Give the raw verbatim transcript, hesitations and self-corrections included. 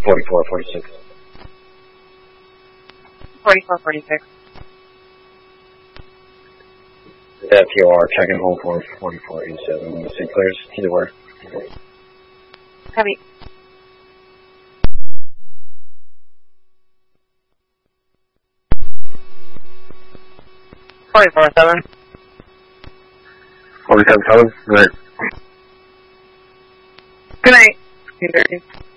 forty-four forty-six. forty-four forty-six. F T O R, checking home for forty-four eighty-seven. Saint Clair's, either way. Copy. forty-four seven. forty-seven seven, right. Good night.